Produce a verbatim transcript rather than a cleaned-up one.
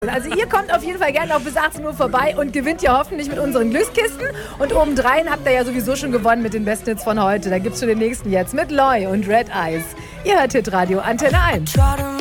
Also ihr kommt auf jeden Fall gerne noch bis achtzehn Uhr vorbei und gewinnt ja hoffentlich mit unseren Glückskisten. Und obendrein habt ihr ja sowieso schon gewonnen mit den besten Hits von heute. Da gibt's schon den nächsten jetzt mit Loy und Red Eyes. Ihr hört Hitradio Antenne eins.